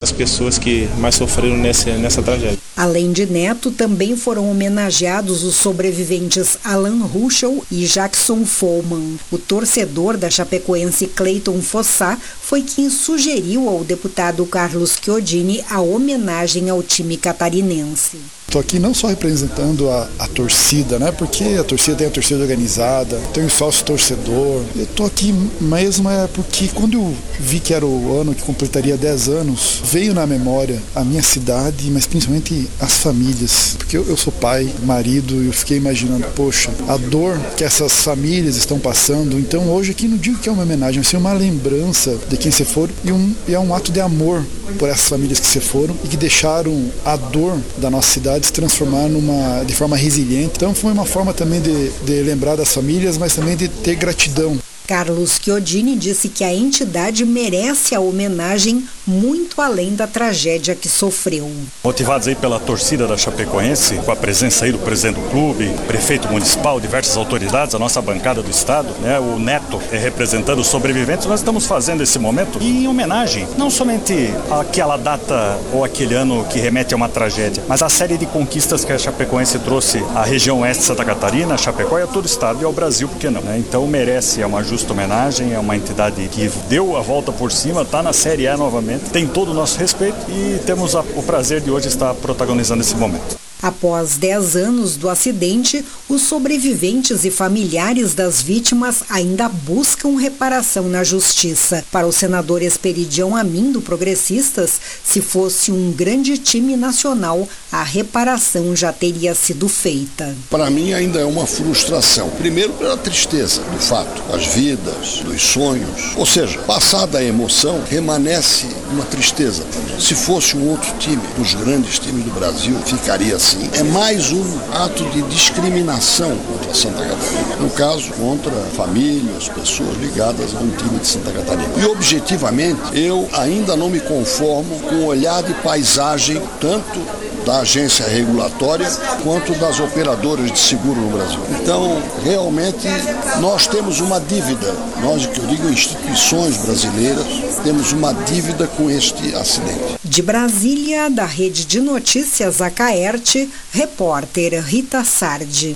as pessoas que mais sofreram nessa tragédia. Além de Neto, também foram homenageados os sobreviventes Alan Ruschel e Jackson Follman. O torcedor da Chapecoense Cleiton Fossá foi quem sugeriu ao deputado Carlos Chiodini a homenagem ao time catarinense. Estou aqui não só representando a torcida, né? Porque a torcida tem a torcida organizada, tem o sócio torcedor. Eu estou aqui mesmo porque quando eu vi que era o ano que completaria 10 anos, veio na memória a minha cidade, mas principalmente as famílias. Porque eu sou pai, marido, e eu fiquei imaginando, poxa, a dor que essas famílias estão passando. Então hoje aqui não digo que é uma homenagem, mas é uma lembrança de quem se foram e é um ato de amor por essas famílias que se foram e que deixaram a dor da nossa cidade se transformar de forma resiliente. Então foi uma forma também de lembrar das famílias, mas também de ter gratidão. Carlos Chiodini disse que a entidade merece a homenagem muito além da tragédia que sofreu. Motivados aí pela torcida da Chapecoense, com a presença aí do presidente do clube, prefeito municipal, diversas autoridades, a nossa bancada do estado, né, o Neto representando os sobreviventes, nós estamos fazendo esse momento em homenagem, não somente àquela data ou aquele ano que remete a uma tragédia, mas a série de conquistas que a Chapecoense trouxe à região oeste de Santa Catarina, a Chapecó e a todo o estado e ao Brasil, por que não? Né? Então merece, é uma justa homenagem, é uma entidade que deu a volta por cima, está na Série A novamente, tem todo o nosso respeito e temos o prazer de hoje estar protagonizando esse momento. Após 10 anos do acidente, os sobreviventes e familiares das vítimas ainda buscam reparação na justiça. Para o senador Esperidião Amin, do Progressistas, se fosse um grande time nacional, a reparação já teria sido feita. Para mim ainda é uma frustração. Primeiro pela tristeza do fato, das vidas, dos sonhos. Ou seja, passada a emoção, permanece uma tristeza. Se fosse um outro time, dos grandes times do Brasil, ficaria assim. É mais um ato de discriminação contra Santa Catarina. No caso, contra famílias, pessoas ligadas a um time de Santa Catarina. E objetivamente, eu ainda não me conformo com o olhar de paisagem, tanto da agência regulatória quanto das operadoras de seguro no Brasil. Então, realmente, nós temos uma dívida, nós que eu digo instituições brasileiras, temos uma dívida com este acidente. De Brasília, da Rede de Notícias Acaerte, repórter Rita Sardi.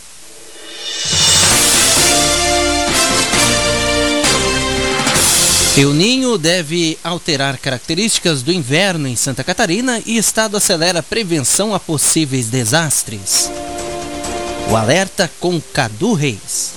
El Niño deve alterar características do inverno em Santa Catarina e Estado acelera a prevenção a possíveis desastres. O alerta com Cadu Reis.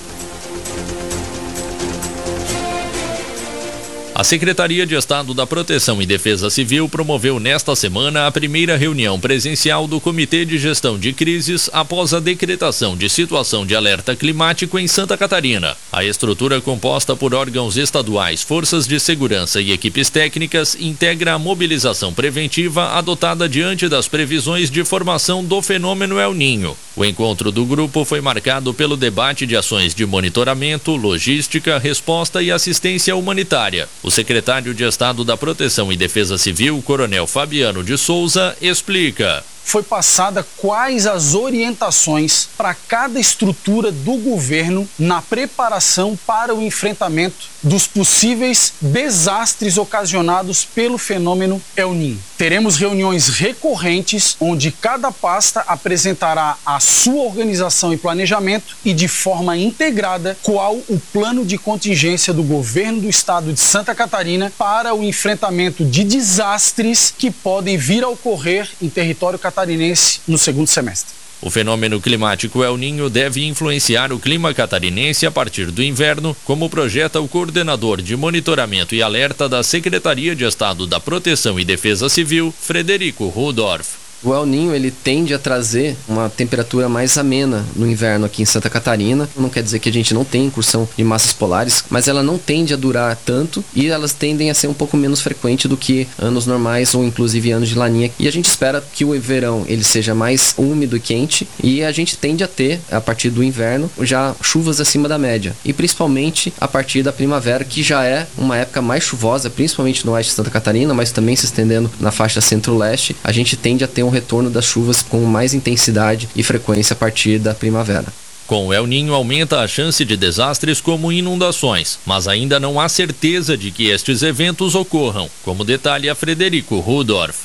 A Secretaria de Estado da Proteção e Defesa Civil promoveu nesta semana a primeira reunião presencial do Comitê de Gestão de Crises após a decretação de situação de alerta climático em Santa Catarina. A estrutura, composta por órgãos estaduais, forças de segurança e equipes técnicas, integra a mobilização preventiva adotada diante das previsões de formação do fenômeno El Niño. O encontro do grupo foi marcado pelo debate de ações de monitoramento, logística, resposta e assistência humanitária. O secretário de Estado da Proteção e Defesa Civil, Coronel Fabiano de Souza, explica. Foi passada quais as orientações para cada estrutura do governo na preparação para o enfrentamento dos possíveis desastres ocasionados pelo fenômeno El Niño. Teremos reuniões recorrentes onde cada pasta apresentará a sua organização e planejamento e de forma integrada qual o plano de contingência do governo do estado de Santa Catarina para o enfrentamento de desastres que podem vir a ocorrer em território catarinense no segundo semestre. O fenômeno climático El Niño deve influenciar o clima catarinense a partir do inverno, como projeta o coordenador de monitoramento e alerta da Secretaria de Estado da Proteção e Defesa Civil, Frederico Rudolph. O El Niño, ele tende a trazer uma temperatura mais amena no inverno aqui em Santa Catarina. Não quer dizer que a gente não tem incursão de massas polares, mas ela não tende a durar tanto e elas tendem a ser um pouco menos frequente do que anos normais ou inclusive anos de laninha. E a gente espera que o verão ele seja mais úmido e quente e a gente tende a ter, a partir do inverno, já chuvas acima da média. E principalmente a partir da primavera, que já é uma época mais chuvosa, principalmente no oeste de Santa Catarina, mas também se estendendo na faixa centro-leste, a gente tende a ter um retorno das chuvas com mais intensidade e frequência a partir da primavera. Com o El Niño aumenta a chance de desastres como inundações, mas ainda não há certeza de que estes eventos ocorram, como detalha Frederico Rudolph.